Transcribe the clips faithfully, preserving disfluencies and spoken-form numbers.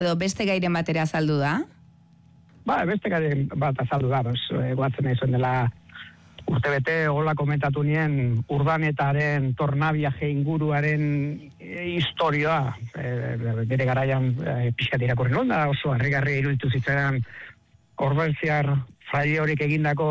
edo beste gairen batera azaldu da? Ba, beste gairen bat azaldu da, bas, guatzen nahi zuen dela urte bete, hola komentatu nien urdanetaren tornabiaje inguruaren historioa, e, bere garaian e, pixkat irakurri non da, oso harrigarri iruditu zitzaidan Ordoziar fraile horik egindako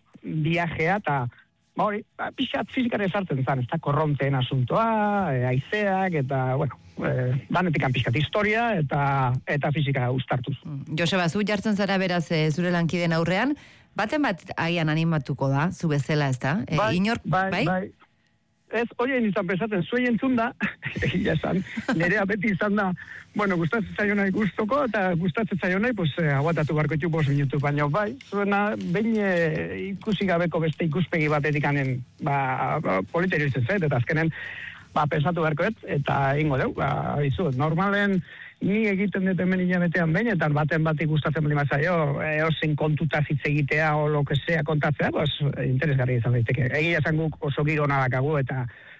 viajea, eta ba hori, ba, pixkat fizikaren sartzen zen, ez da korronteen asuntoa, e, haizeak, eta, bueno, e, danetikan pixkat historia eta eta fizika uztartuz. Joseba, zu jartzen zara beraz e, zure lankideen aurrean, baten bat agian animatuko da, zu bezala, ez da? E, bai, inork, bai, bai? bai. Ez, horien izan pensatzen, zuei entzun da, egia esan, nerea beti izan da, bueno, gustatzen zaio nahi gustoko, eta gustatzen zaio nahi, pues, eh, aguatatu barko ditu bost minutu, baina bai, zuena, behin eh, ikusi gabeko beste ikuspegi batetik anen, ba, ba politeri izan zait, eta azkenen, ba, pensatu barko ez, eta ingo deu, ba, izu, normalen, ni egiten dut hemen hilabetean behin, eta baten batik gustatzen bali mazaio, eosin kontuta hitz egitea o lo que sea kontatzea, pues, interesgarri izan daiteke. Egia esan guk oso giro nadakagu, eta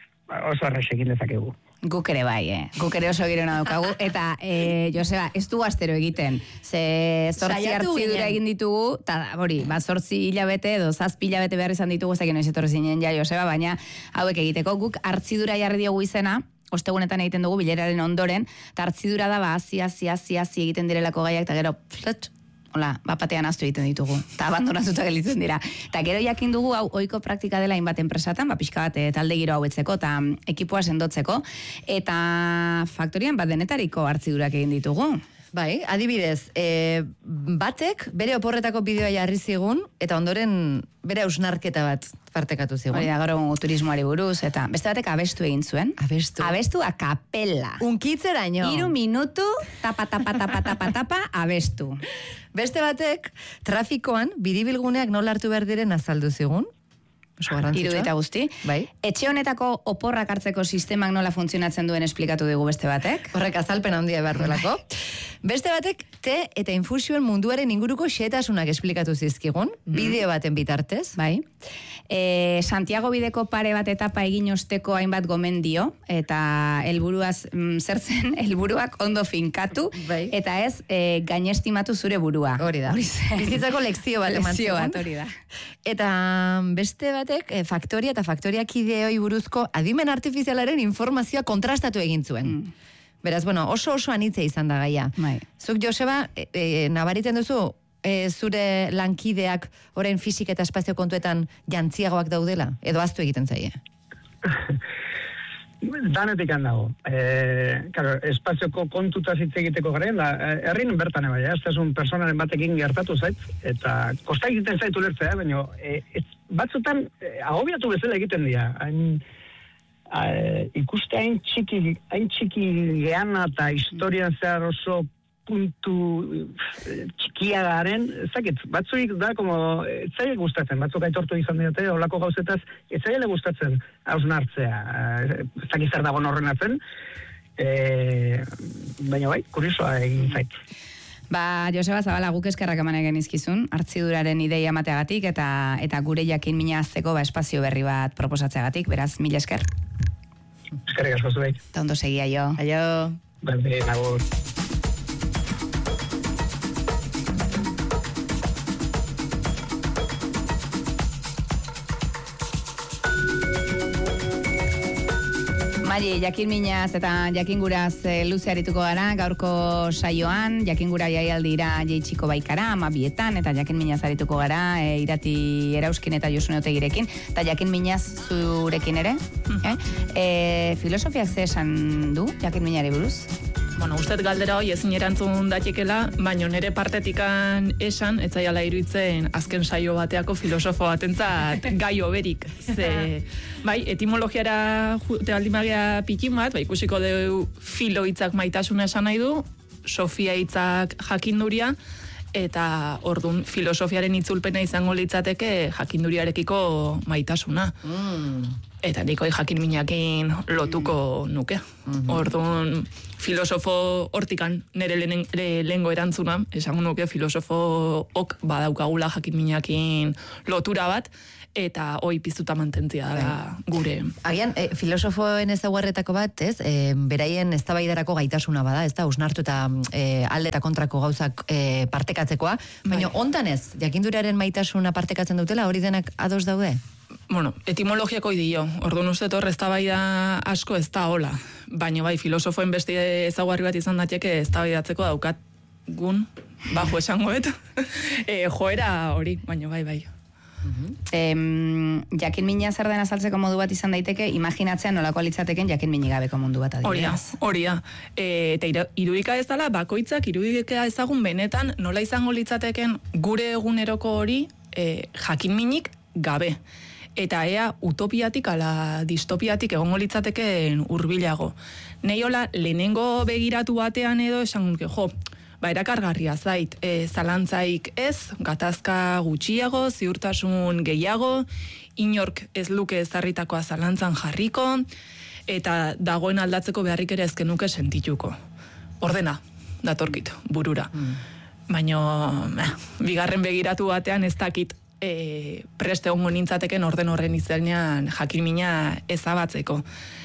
oso errexekin dezakegu. Guk ere bai, eh? Guk ere oso girona daukagu. Eta, eh, Joseba, ez du astero egiten. Ze zortzi hartzidura egin ditugu, eta hori, ba, zortzi hilabete edo zazpi hilabete behar izan ditugu, zekin noiz etorri zinen ja, Joseba, baina hauek egiteko guk hartzidura jarri diogu izena, ostegunetan egiten dugu bileraren ondoren, eta hartzidura da, ba, hazi, hazi, hazi, hazi egiten direlako gaiak, eta gero, flet, hola, bapatean aztu egiten ditugu, eta abandonatuta gelitzen dira. Eta gero jakin dugu, hau, ohiko praktika dela hainbat enpresatan, ba, pixka bat talde giro hauetzeko, eta ekipoa sendotzeko, eta faktorian bat denetariko hartzidurak egin ditugu. Bai, adibidez, e, batek bere oporretako bideoa jarri zigun, eta ondoren bere ausnarketa bat partekatu zigun. Hori da, gaur turismoari buruz, eta beste batek abestu egin zuen. Abestu. Abestu a kapela. Unkitzeraino. Hiru minutu, tapa, tapa, tapa, tapa, tapa, abestu. Beste batek, trafikoan, biribilguneak nola hartu behar diren azaldu zigun. Oso garrantzitsua. Iru eta guzti. Bai. Etxe honetako oporrak hartzeko sistemak nola funtzionatzen duen esplikatu digu beste batek. Horrek azalpen handia behar duelako. Beste batek, te eta infusioen munduaren inguruko xehetasunak esplikatu zizkigun, mm. bideo baten bitartez. Bai. E, Santiago bideko pare bat etapa egin osteko hainbat gomendio, eta helburuaz mm, zertzen, helburuak ondo finkatu, bai. Eta ez e, gainestimatu zure burua. Hori da. Bizitzako lekzio bat eman Lekzio bat, hori da. Eta beste batek, e, faktoria eta faktoria kideoi buruzko adimen artifizialaren informazioa kontrastatu egin zuen. Mm. Beraz, bueno, oso oso anitze izan da gaia. Bai. Zuk, Joseba, e, e, nabariten duzu, e, zure lankideak orain fisik eta espazio kontuetan jantziagoak daudela? Edo aztu egiten zaie? Danetik handago. E, claro, espazioko kontutaz hitz egiteko garen, herrin bertan eba, ez da un personaren batekin gertatu zait, eta kosta egiten zaitu lertzea, baina e, ez, batzutan e, agobiatu bezala egiten dira. Hain, a, ikuste hain txiki, hain txiki geana eta historian zehar oso puntu txikia garen, zakit, batzuik da, como, etzaile gustatzen, batzuk aitortu izan diote, olako gauzetaz, etzaile gustatzen hausnartzea, zakit zer dago horrenatzen, e, baina bai, kuriosoa egin zait. Ba, Joseba Zabala, guk eskerrak eman egin izkizun, hartziduraren ideia emateagatik, eta eta gure jakin mina azteko ba, espazio berri bat proposatzeagatik, beraz, mila esker. Eskerrik asko zuek. Eta ondo segia jo. Aio. Berde, nagur. Mari, jakin minaz eta jakin guraz e, luze harituko gara, gaurko saioan, jakin gura jaialdira jeitxiko baikara, amabietan, eta jakin minaz harituko gara, e, irati erauskin eta Josune Otegirekin, eta jakin minaz zurekin ere. eh? E, filosofiak ze esan du, jakin minari buruz? Bueno, usted galdera hoi ezin erantzun datekela, baino nere partetikan esan, etzaiala iruditzen azken saio bateako filosofo batentzat gai oberik. Ze, bai, etimologiara jute aldimagia pitin bat, bai, ikusiko deu filo hitzak maitasuna esan nahi du, sofia hitzak jakinduria, eta ordun filosofiaren itzulpena izango litzateke jakinduriarekiko maitasuna. Mm. eta nik hori jakin minakin lotuko nuke. Mm-hmm. Orduan, filosofo hortikan nire lehen, lehengo erantzuna, esango nuke filosofo ok badaukagula jakin minakin lotura bat, eta hoi piztuta mantentzia da gure. Agian, e, filosofoen ezaugarretako bat, ez, e, beraien eztabaidarako gaitasuna bada, ez da, usnartu eta e, alde eta kontrako gauzak e, partekatzekoa, baina bai. Ontan ez, jakinduraren maitasuna partekatzen dutela, hori denak ados daude? Bueno, etimologiako idio, orduan uste torre eztabaida asko ez da hola, baina bai, filosofoen beste ezaugarri bat izan dateke eztabaidatzeko daukat gun, bajo esangoet, e, joera hori, baina bai, bai. Uh-huh. Em, jakin mina zer den azaltzeko modu bat izan daiteke, imaginatzean nolako alitzateken jakin mini gabeko mundu bat adibidez. Horia, e, eta irudika ez dela, bakoitzak irudika ezagun benetan nola izango litzateken gure eguneroko hori e, jakin minik gabe. Eta ea utopiatik ala distopiatik egongo litzateken hurbilago. Nei hola, lehenengo begiratu batean edo esan nuke, jo, ba, erakargarria zait, e, zalantzaik ez, gatazka gutxiago, ziurtasun gehiago, inork ez luke ezarritakoa zalantzan jarriko, eta dagoen aldatzeko beharrik ere ezken nuke sentituko. Ordena, datorkit, burura. Mm. Baina, eh, bigarren begiratu batean ez dakit e, preste ongo nintzateken orden horren izenean jakin mina ezabatzeko.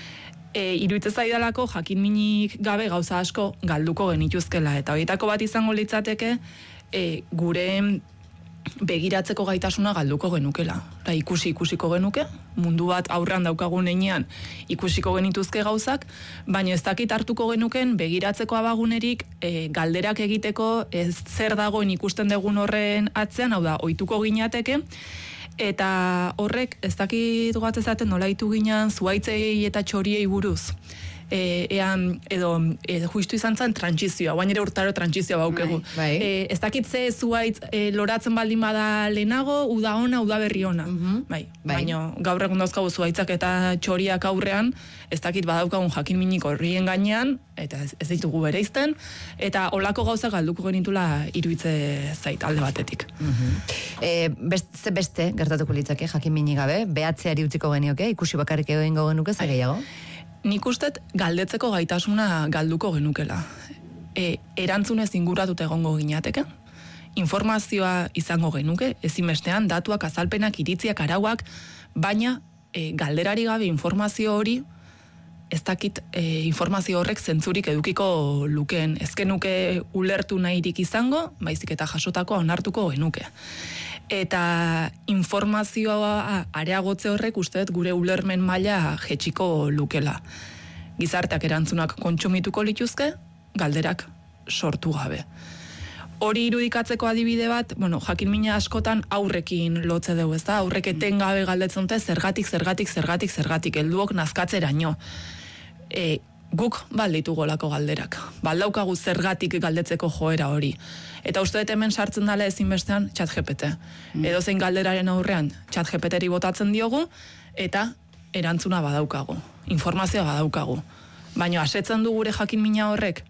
E, iruditzen zaidalako jakin minik gabe gauza asko galduko genituzkela, eta horietako bat izango litzateke e, gure begiratzeko gaitasuna galduko genukela. Da, ikusi ikusiko genuke, mundu bat aurrean daukagun heinean ikusiko genituzke gauzak, baina ez dakit hartuko genuken begiratzeko abagunerik e, galderak egiteko ez zer dagoen ikusten dugun horren atzean, hau da, ohituko ginateke, eta horrek ez dakit gatezaten nola ditu ginean zuaitzei eta txoriei buruz. E, ean, edo e, justu izan zen trantsizioa, guain ere urtaro trantsizioa baukegu. Bai, bai. E, ez dakit ze zuaitz e, loratzen baldin bada lehenago, uda ona, uda berri ona. Uh-huh. Bai, bai. baina gaur egun dauzkagu zuaitzak eta txoriak aurrean, ez dakit badaukagun jakin minik horrien gainean, eta ez, ez ditugu bereizten, eta olako gauzak galduko genitula iruitze zait alde batetik. Uh-huh. e, beste, beste gertatuko litzake jakin minik gabe, behatzeari utziko genioke, ikusi bakarrik egingo genuke, ze gehiago? Nik ustet galdetzeko gaitasuna galduko genukela. E, erantzunez inguratuta egongo ginateke, informazioa izango genuke, ezinbestean datuak, azalpenak, iritziak, arauak, baina e, galderari gabe informazio hori, ez dakit e, informazio horrek zentzurik edukiko lukeen. Ez genuke ulertu nahirik izango, baizik eta jasotakoa onartuko genuke. Eta informazioa areagotze horrek usteet gure ulermen maila jetxiko lukela. Gizarteak erantzunak kontsumituko lituzke, galderak sortu gabe. Hori irudikatzeko adibide bat, bueno, jakin mina askotan aurrekin lotze dugu, ez da? Aurrek etengabe galdetzen dute zergatik, zergatik, zergatik, zergatik, helduok nazkatzeraino. E, guk balditugu olako galderak. Baldaukagu zergatik galdetzeko joera hori. Eta uste dut hemen sartzen dela ezinbestean ChatGPT. Mm. Edo zein galderaren aurrean ChatGPTeri botatzen diogu, eta erantzuna badaukagu. Informazioa badaukagu. Baina asetzen du gure jakin mina horrek,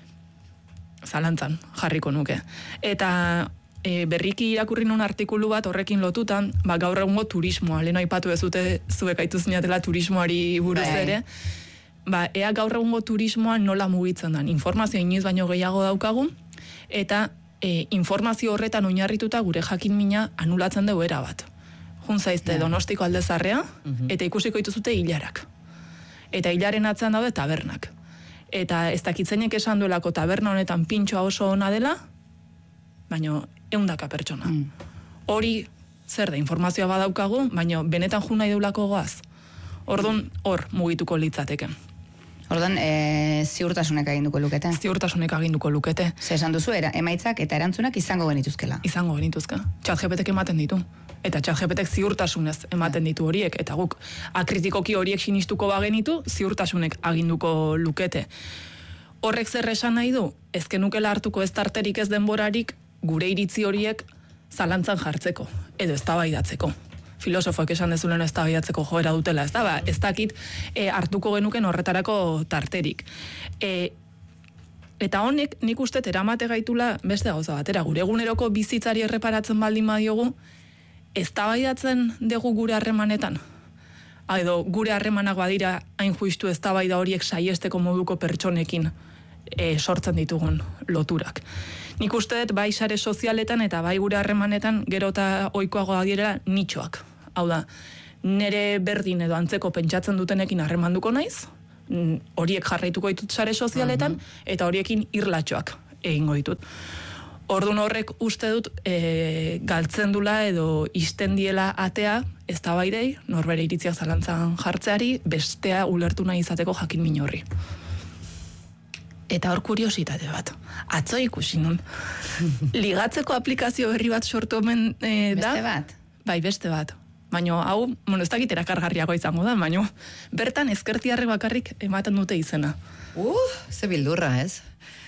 zalantzan jarriko nuke. Eta e, berriki irakurri nun artikulu bat horrekin lotutan, ba, gaur egungo turismoa, lehen aipatu ezute zuek aitu zinatela turismoari buruz ere, ba, ea gaur egungo turismoa nola mugitzen den. Informazio inoiz baino gehiago daukagu, eta e, informazio horretan oinarrituta gure jakin mina anulatzen dugu era bat. Jun zaizte yeah. Donostiko aldezarrea, uh-huh. eta ikusiko dituzute hilarak. Eta hilaren atzean daude tabernak. Eta ez dakitzeinek esan duelako taberna honetan pintxoa oso ona dela, baina eundaka pertsona. Mm. Hori zer da, informazioa badaukagu, baina benetan jun nahi deulako goaz. Orduan hor mugituko litzateke. Orduan, e, ziurtasunek aginduko lukete. Ziurtasunek aginduko lukete. Ze esan duzu, era, emaitzak eta erantzunak izango genituzkela. Izango genituzka. ChatGPTek ematen ditu. Eta ChatGPTek ziurtasunez ematen ditu horiek. Eta guk akritikoki horiek sinistuko bagenitu, ziurtasunek aginduko lukete. Horrek zer esan nahi du? Ezkenukela hartuko ez tarterik ez denborarik gure iritzi horiek zalantzan jartzeko. Edo eztabaidatzeko. Filosofoek esan dezulen eztabaidatzeko joera dutela, ez da, ba, ez dakit e, hartuko genuken horretarako tarterik. E, eta honek nik uste eramate gaitula beste gauza batera, gure eguneroko bizitzari erreparatzen baldin badiogu, eztabaidatzen dugu gure harremanetan. edo gure harremanak badira hain juistu eztabaida horiek saiesteko moduko pertsonekin e, sortzen ditugun loturak. Nik uste dut bai sare sozialetan eta bai gure harremanetan gero eta ohikoagoa direla nitxoak. Hau da, nere berdin edo antzeko pentsatzen dutenekin harremanduko naiz, horiek jarraituko ditut sare sozialetan, uh-huh. eta horiekin irlatxoak egingo ditut. Ordun horrek uste dut e, galtzen dula edo isten diela atea eztabaidei, norbere iritziak zalantzan jartzeari, bestea ulertu nahi izateko jakin min horri. Eta hor kuriositate bat. Atzo ikusi nun. Ligatzeko aplikazio berri bat sortu omen e, da. Beste bat? Bai, beste bat. Baina hau, bueno, ez dakit erakargarriago izango da, baina bertan ezkertiarrek bakarrik ematen dute izena. Uh, ze bildurra, ez?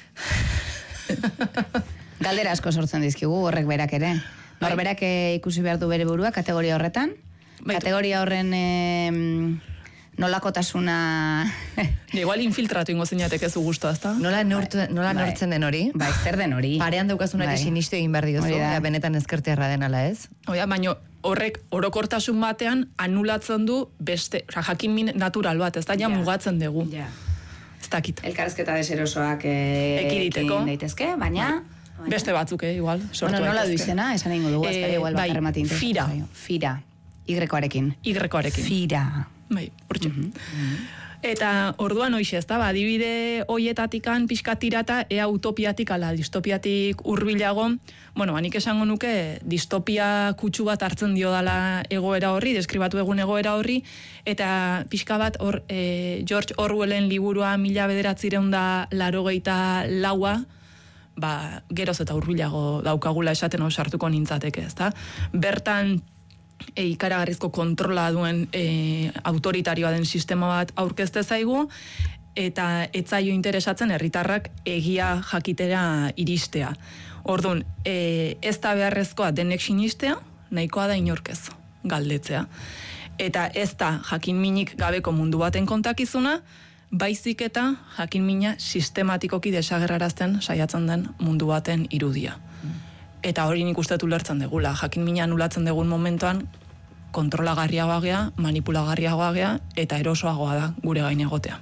Galdera asko sortzen dizkigu horrek berak ere. Norberak ikusi behar du bere burua kategoria horretan. Baitu. Kategoria horren e, nolakotasuna... Igual infiltratu ingo zinatek ez gustu, ezta? Nola, neurt, nola bai. Nortzen den hori? Bai, zer den hori? Parean daukazunari bai. Sinistu egin behar diozu, ja, benetan ezkertiarra denala, ez? Oia, baina horrek orokortasun batean anulatzen du beste, jakin min natural bat, ez da, ja, ja. Mugatzen dugu. Ja. Ez dakit. Elkarrezketa deserosoak e, ekiditeko daitezke, baina... Bai. Beste batzuk, eh, igual. Bueno, nola du izena, esan egingo dugu, ezkari igual bai, bakarre matin. Fira. Fira. Y-arekin. Y-arekin. Fira. Bai, hortxe. Mm-hmm. Eta orduan hoixe, ez da, adibide hoietatikan pixka tirata, ea utopiatik ala distopiatik hurbilago, bueno, banik esango nuke distopia kutsu bat hartzen dio dala egoera horri, deskribatu egun egoera horri, eta pixka bat hor, e, George Orwellen liburua mila bederatzireun da larogeita laua, ba, geroz eta hurbilago daukagula esaten hor sartuko nintzateke, ez da? Bertan, E, ikaragarrizko kontrola duen e, autoritarioa den sistema bat aurkezte zaigu, eta etzaio interesatzen herritarrak egia jakitera iristea. Orduan, e, ez da beharrezkoa denek sinistea, nahikoa da inorkez galdetzea. Eta ez da jakin minik gabeko mundu baten kontakizuna, baizik eta jakin mina sistematikoki desagerrarazten saiatzen den mundu baten irudia. Eta hori nik uste ulertzen degula. Jakin mina anulatzen dugun momentuan kontrolagarriagoa gea, manipulagarriagoa gea, eta erosoagoa da gure gain egotea.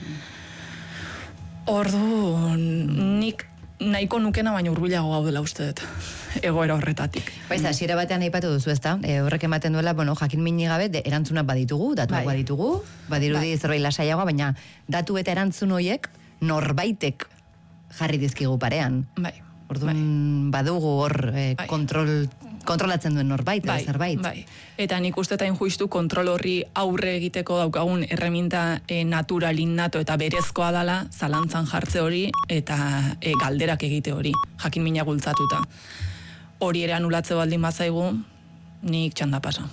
Ordu, nik nahiko nukena baina hurbilago gaudela uste dut, egoera horretatik. Baiz, hasiera batean aipatu duzu, ezta? E, horrek ematen duela, bueno, jakin mini gabe, de, erantzunak baditugu, datuak bai. baditugu, badirudi bai. Zerbait lasaiagoa, baina datu eta erantzun horiek norbaitek jarri dizkigu parean. Bai. Orduan bai. Badugu hor eh, bai. kontrol, kontrolatzen duen norbait, bai. zerbait. Bai. Eta nik uste eta injuistu kontrol horri aurre egiteko daukagun erreminta e, natural innato eta berezkoa dala zalantzan jartze hori eta e, galderak egite hori, jakin mina gultzatuta. Hori ere anulatze baldin bazaigu, nik txanda pasa.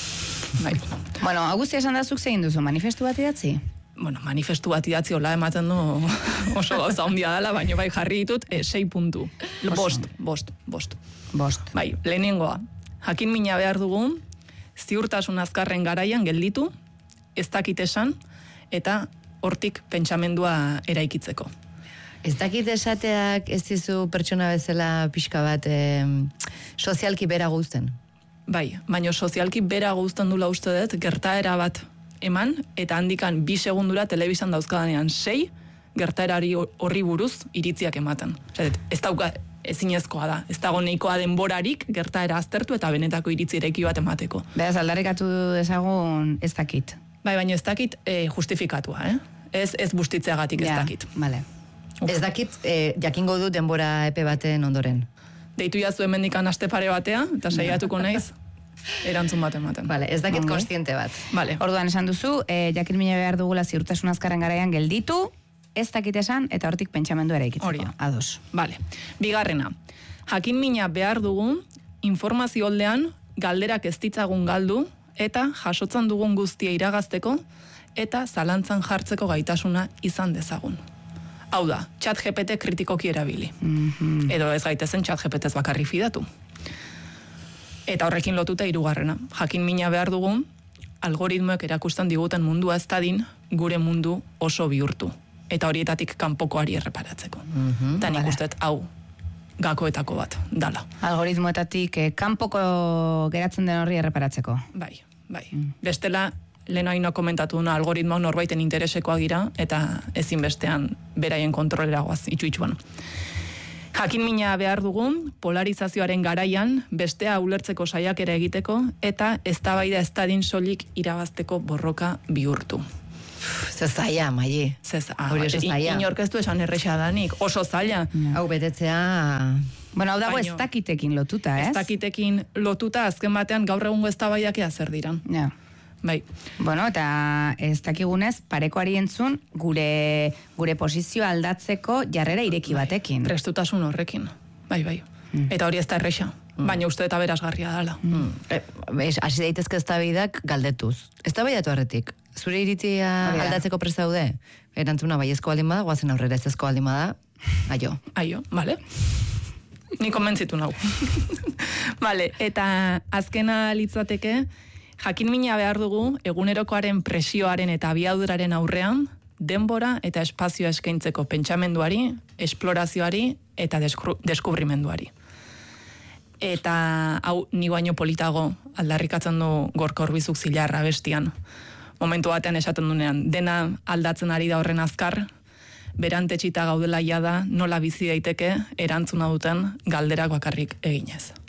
Bai. Bueno, Agustia esan dazuk zein duzu, manifestu bat idatzi? Bueno, manifestu bat idatzi hola ematen du oso gauza handia dela, baina bai jarri ditut e, sei puntu. Bost, bost, bost. Bost. Bai, lehenengoa. Jakin mina behar dugu, ziurtasun azkarren garaian gelditu, ez dakit esan, eta hortik pentsamendua eraikitzeko. Ez dakit esateak ez dizu pertsona bezala pixka bat eh, sozialki bera guzten? Bai, baina sozialki bera guzten dula uste dut, gertaera bat eman, eta handikan bi segundura telebizan dauzkadanean sei, gertaerari horri buruz iritziak ematen. Ez dauka ezinezkoa da. Ez dago nahikoa denborarik gertaera aztertu eta benetako iritzi eraiki bat emateko. Beraz, aldarrikatu dezagun ez dakit. Bai, baina ez dakit e, justifikatua, eh? Ez, ez bustitzeagatik ez ja, dakit. Vale. Ez dakit, eh, jakingo du denbora epe baten ondoren. Deitu jazu hemendikan aste pare batea, eta saiatuko naiz, erantzun bat ematen. Vale, ez dakit Onge. Kontziente bat. Vale. Orduan esan duzu, eh, jakin mina behar dugula ziurtasun azkarren garaian gelditu, ez dakit esan, eta hortik pentsamendu ere ikitzeko. Hori. Ados. Vale. Bigarrena. Jakin mina behar dugu, informazio holdean, galderak ez ditzagun galdu, eta jasotzen dugun guztia iragazteko, eta zalantzan jartzeko gaitasuna izan dezagun. Hau da, chat G P T kritikoki erabili. Mm-hmm. Edo ez gaitezen chat G P T ez bakarri fidatu. Eta horrekin lotuta hirugarrena. Jakin mina behar dugun, algoritmoek erakusten diguten mundua ez dadin, gure mundu oso bihurtu. Eta horietatik kanpokoari erreparatzeko. Mm-hmm. Eta nik uste hau gakoetako bat, dala. Algoritmoetatik eh, kanpoko geratzen den horri erreparatzeko. Bai, bai. Mm. Bestela, lehen haino komentatu duna, algoritmoak norbaiten interesekoak gira, eta ezinbestean beraien kontrolera goaz, itxu-itxuan. Jakin mina behar dugun, polarizazioaren garaian, bestea ulertzeko saiakera egiteko, eta eztabaida ez dadin soilik irabazteko borroka bihurtu. Ze zaila, Maili. Ze Hori oso zaila. Inorkeztu esan erresa danik, oso zaila. Hau betetzea... Bueno, hau dago Baino- ez dakitekin lotuta, ez? Ez dakitekin lotuta, azken batean gaur egungo eztabaidak ea zer diran. Ja. Bai. Bueno, eta ez dakigunez, parekoari entzun, gure, gure posizioa aldatzeko jarrera ireki batekin. Prestutasun horrekin. Bai, bai. Eta hori ez da erresa. Baina uste eta berazgarria dela. Mm. Eh, ez, hasi daitezke eztabaidak galdetuz. Eztabaidatu horretik. Zure iritzia Hori da. aldatzeko prest daude? Erantzuna baiezko baldin bada, goazen aurrera ezezko baldin bada. Aio. Aio, bale? Ni konbentzitu nau. Bale, eta azkena litzateke, jakin mina behar dugu egunerokoaren presioaren eta abiaduraren aurrean, denbora eta espazioa eskaintzeko pentsamenduari, esplorazioari eta deskru- deskubrimenduari. Eta hau ni baino politago aldarrikatzen du Gorka Orbizuk zilarra bestian. Momentu batean esaten dunean, dena aldatzen ari da horren azkar, berantetxita gaudela jada nola bizi daiteke erantzuna duten galderak bakarrik eginez.